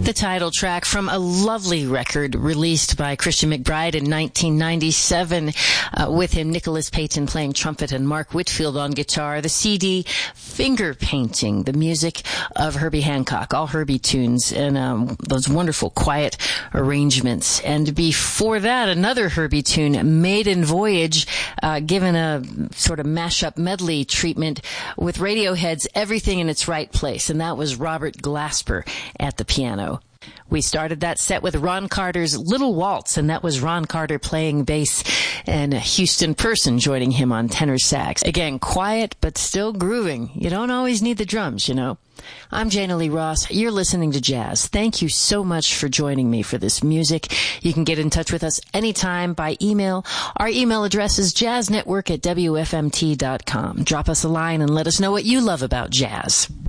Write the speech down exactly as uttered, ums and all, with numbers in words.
The title track from a lovely record released by Christian McBride in nineteen ninety-seven, uh, with him, Nicholas Payton playing trumpet and Mark Whitfield on guitar. The C D, Finger Painting, the music of Herbie Hancock, all Herbie tunes, and um, those wonderful quiet arrangements. And before that, another Herbie tune, Maiden Voyage, uh, given a sort of mashup medley treatment with Radiohead's Everything in Its Right Place, and that was Robert Glasper at the piano. We started that set with Ron Carter's Little Waltz, and that was Ron Carter playing bass and Houston Person joining him on tenor sax. Again, quiet but still grooving. You don't always need the drums, you know. I'm Jana Lee Ross. You're listening to Jazz. Thank you so much for joining me for this music. You can get in touch with us anytime by email. Our email address is jazznetwork at w f m t dot com. Drop us a line and let us know what you love about jazz.